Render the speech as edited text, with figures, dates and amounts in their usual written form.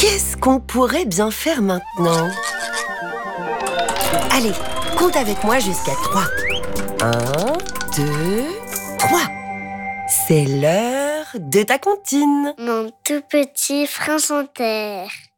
Qu'est-ce qu'on pourrait bien faire maintenant? Allez, compte avec moi jusqu'à 3. 1, 2, 3. C'est l'heure de ta comptine. Mon tout petit prince en terre.